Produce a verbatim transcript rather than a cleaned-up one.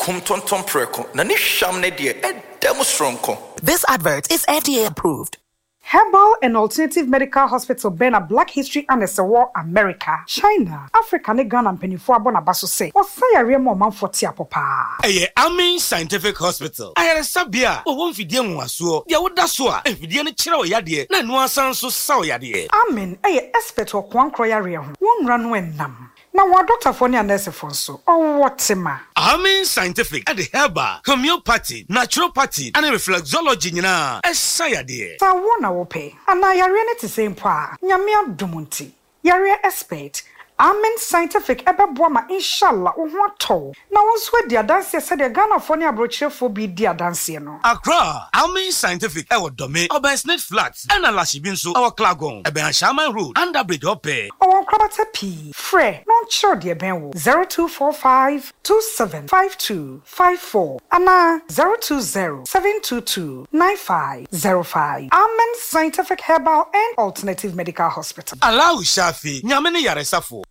kum tonton preko na ni hwam ne de edem stronko. This advert is F D A approved. Herbal and Alternative Medical Hospital Bena Black History and the War America, China, Africa ne Ghana penifo abona baso say. Osaya remo man forty apopa. Eye Amin Scientific Hospital. Ayare sabia o won fidie nwaso. Dia woda so a fidie ne kire o yade na no asan so sa o yade. Amin eye expert o kwankro yare ho. Won ra no enam. Na wa doctor for ne nurse for so. O wotema. Amin Scientific at the herbal, homeopathy, naturopathy, and reflexology nyina. Esa yade. Sa wona wo pe. Ana yare ne te same pa. Nyame adumunti. Yare expert. Amen Scientific ebeboa ma inshallah wo ho ato na wo so adi adanse se de Ghana fo ne abrochirefo bi di adanse no Accra Amen Scientific e wo dome Obersnet Flats and Alashibi nso e wo Klagon e ben Shaman Road Underbridge Ope o won krabata pi frɛ no nchiro de ben wo zero two four five two seven five two five four ana zero two zero seven two two nine five zero five Amen Scientific Herbal and Alternative Medical Hospital. Allahu Shafi nyame ne yaresafo